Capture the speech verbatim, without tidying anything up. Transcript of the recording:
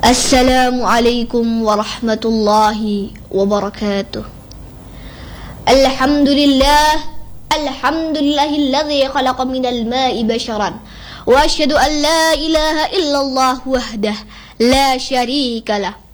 السلام عليكم ورحمة الله وبركاته. الحمد لله الحمد لله الذي خلق من الماء بشرا، وأشهد أن لا إله إلا الله وحده لا شريك له